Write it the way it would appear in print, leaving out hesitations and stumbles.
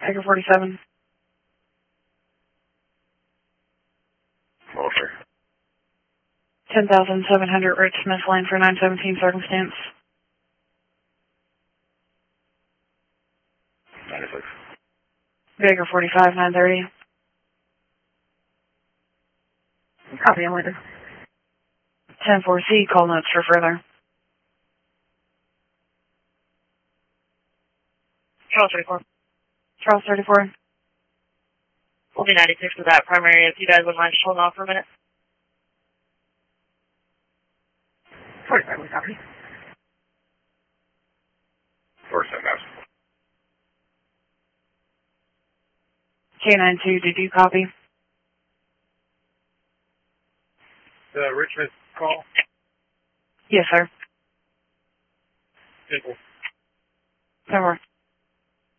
Baker 47. Officer. 10,700 Rich Smith Lane for 917 circumstance. 96. Baker 45, 930. Copy, I'm waiting. 10-4C, call notes for further. Charles 34. Charles 34. We'll be 96 for that primary. If you guys wouldn't mind just holding off for a minute. 45, we copy. First and last. K92, did you copy? The Richmond call? Yes, sir. Simple. Over.